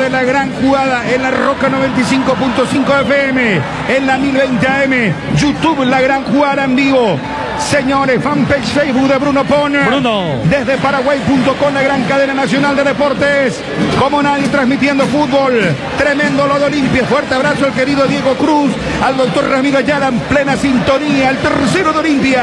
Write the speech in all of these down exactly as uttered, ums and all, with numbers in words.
de La Gran Jugada en la Roca noventa y cinco punto cinco F M, en la mil veinte A M, YouTube La Gran Jugada en vivo. Señores, fanpage Facebook de Bruno Pon. Bruno. Desde Paraguay punto com, la gran cadena nacional de deportes. Como nadie transmitiendo fútbol. Tremendo lo de Olimpia. Fuerte abrazo al querido Diego Cruz. Al doctor Ramiro Ayala en plena sintonía. El tercero de Olimpia.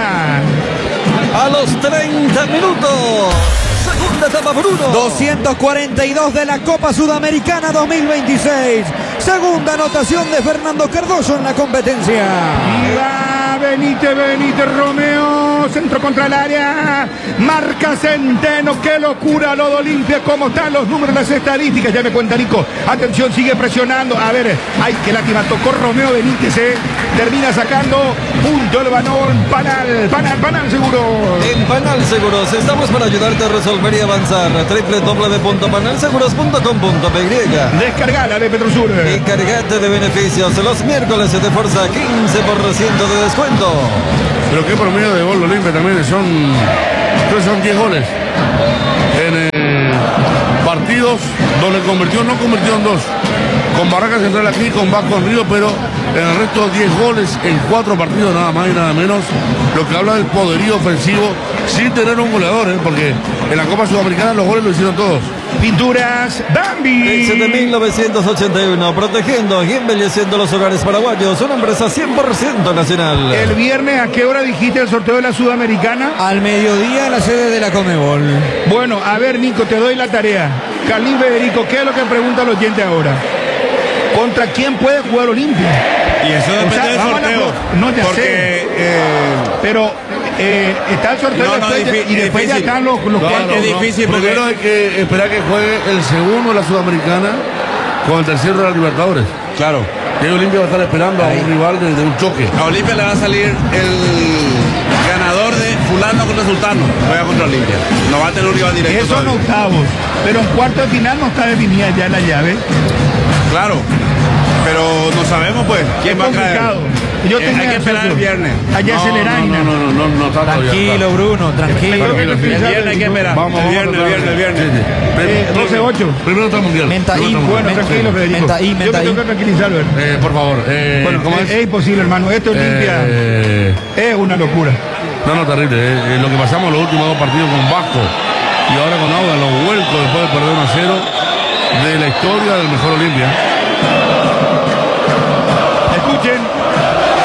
A los treinta minutos. Segunda etapa, Bruno. doscientos cuarenta y dos de la Copa Sudamericana dos mil veintiséis. Segunda anotación de Fernando Cardoso en la competencia. Y va Benítez, Benítez, Romeo, centro contra el área, marca Centeno, qué locura lo de Olimpia, cómo están los números, las estadísticas, ya me cuenta Nico, atención, sigue presionando, a ver, ay, qué lástima, tocó Romeo Benítez, eh, termina sacando punto el balón, Panal, Panal, Panal Seguro. En Panal Seguros estamos para ayudarte a resolver y avanzar, doble u doble u doble u punto panal seguros punto com punto p y. Descargala de Petrosur. Y cargate de beneficios, los miércoles se te fuerza quince por ciento de descuento. Pero qué promedio de gol Olimpia también, son, son diez goles en eh, partidos donde convirtió, no convirtió en dos, con Barraca Central aquí, con Vasco en Río, pero en el resto diez goles en cuatro partidos, nada más y nada menos, lo que habla del poderío ofensivo sin tener un goleador, ¿eh? Porque en la Copa Sudamericana los goles lo hicieron todos. Pinturas Bambi. Desde mil novecientos ochenta y uno, protegiendo y embelleciendo los hogares paraguayos, una empresa cien por ciento nacional. El viernes, ¿a qué hora dijiste el sorteo de la Sudamericana? Al mediodía en la sede de la Conmebol. Bueno, a ver, Nico, te doy la tarea. Carlín Federico, ¿qué es lo que pregunta el oyente ahora? ¿Contra quién puede jugar Olimpia? Y eso depende O sea, del vamos a la sorteo. pro- no, ya porque, sé. eh, Pero eh, está el sorteo No, no, después, difí- y después ya difícil. están los, los No, cuartos. es difícil porque- Primero hay que esperar que juegue el segundo de la Sudamericana con el tercero de la Libertadores. claro, Y Olimpia va a estar esperando a un rival de, de un choque. a Olimpia le va a salir el ganador de fulano contra sultano. Juega contra Olimpia. No va a tener un rival directo. Esos son todavía. octavos. Pero en cuarto de final no está definida ya la llave. Claro. Pero no sabemos pues quién Es va a caer. complicado. Yo Eh, tenía hay que esperar acceso. el viernes. Allá No, es el no, Eraina. no, no, no, no está todavía, Tranquilo, está. Bruno, tranquilo. Tranquilo, sí. El viernes hay que esperar. Vamos, el vamos viernes, a el viernes, el viernes. Sí, sí. Eh, doce ocho. Primero está el mundial. Menta Primero y- está el Bueno, mundial. tranquilo, Federico. Menta ahí, Yo menta me tengo ahí. que tranquilizar, ¿verdad? Eh, por favor, eh, Bueno, ¿cómo es, es? es imposible, hermano. Esto es Olimpia. Eh, Es una locura. no, no, terrible. eh, eh, lo que pasamos los últimos dos partidos con Vasco y ahora con Auda, los vuelcos después de perder uno a cero de la historia del mejor Olimpia. Escuchen.